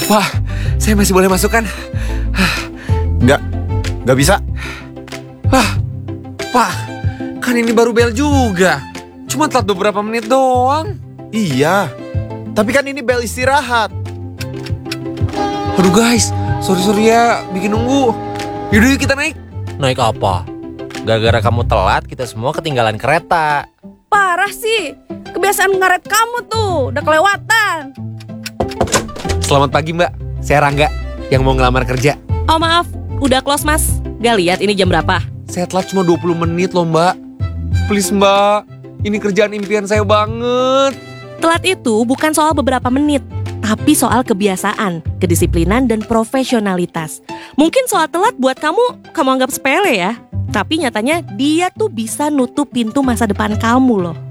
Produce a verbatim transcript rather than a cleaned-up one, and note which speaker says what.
Speaker 1: Wah, saya masih boleh masuk kan?
Speaker 2: Nggak, nggak bisa.
Speaker 1: Lah, Pak, kan ini baru bel juga. Cuma telat beberapa menit doang.
Speaker 2: Iya, tapi kan ini bel istirahat.
Speaker 1: Aduh guys, sorry-sorry ya bikin nunggu. Yaudah yuk kita naik.
Speaker 3: Naik apa? Gara-gara kamu telat, kita semua ketinggalan kereta.
Speaker 4: Parah sih, kebiasaan ngaret kamu tuh, udah kelewatan.
Speaker 1: Selamat pagi mbak, saya Rangga yang mau ngelamar kerja.
Speaker 5: Oh maaf, udah close mas. Gak lihat ini jam berapa?
Speaker 1: Saya telat cuma dua puluh menit loh mbak. Please mbak, ini kerjaan impian saya banget.
Speaker 5: Telat itu bukan soal beberapa menit, tapi soal kebiasaan, kedisiplinan, dan profesionalitas. Mungkin soal telat buat kamu, kamu anggap sepele ya. Tapi nyatanya dia tuh bisa nutup pintu masa depan kamu loh.